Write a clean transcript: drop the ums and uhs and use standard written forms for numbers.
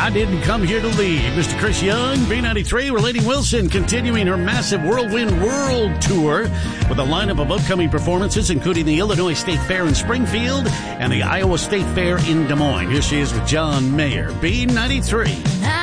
I didn't come here to leave. Mr. Chris Young, B93, Relating Wilson, continuing her massive Whirlwind World Tour with a lineup of upcoming performances, including the Illinois State Fair in Springfield and the Iowa State Fair in Des Moines. Here she is with John Mayer, B93.